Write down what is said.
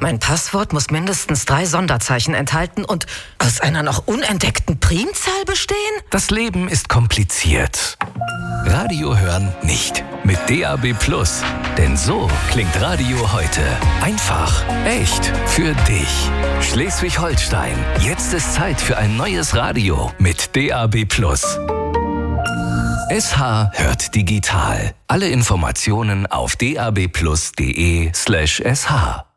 Mein Passwort muss mindestens 3 Sonderzeichen enthalten und aus einer noch unentdeckten Primzahl bestehen? Das Leben ist kompliziert. Radio hören nicht. Mit DAB+. Denn so klingt Radio heute. Einfach, echt, für dich. Schleswig-Holstein. Jetzt ist Zeit für ein neues Radio mit DAB+. SH hört digital. Alle Informationen auf dabplus.de/sh.